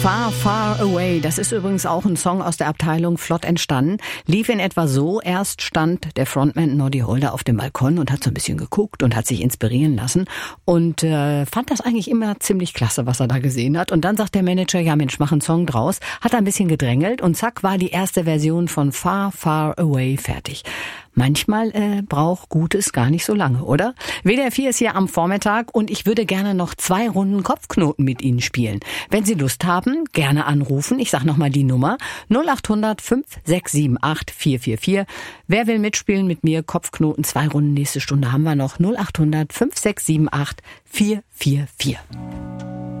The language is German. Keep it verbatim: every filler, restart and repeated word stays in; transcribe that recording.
Far, Far Away, das ist übrigens auch ein Song aus der Abteilung Flott entstanden. Lief in etwa so, erst stand der Frontman Noddy Holder auf dem Balkon und hat so ein bisschen geguckt und hat sich inspirieren lassen und äh, fand das eigentlich immer ziemlich klasse, was er da gesehen hat. Und dann sagt der Manager, ja Mensch, mach einen Song draus, hat ein bisschen gedrängelt und zack war die erste Version von Far, Far Away fertig. Manchmal äh, braucht Gutes gar nicht so lange, oder? W D R vier ist hier am Vormittag und ich würde gerne noch zwei Runden Kopfknoten mit Ihnen spielen. Wenn Sie Lust haben, gerne anrufen. Ich sag nochmal die Nummer null acht hundert fünf sechs sieben acht vier vier vier. Wer will mitspielen mit mir? Kopfknoten, zwei Runden, nächste Stunde haben wir noch. null acht hundert fünf sechs sieben acht vier vier vier.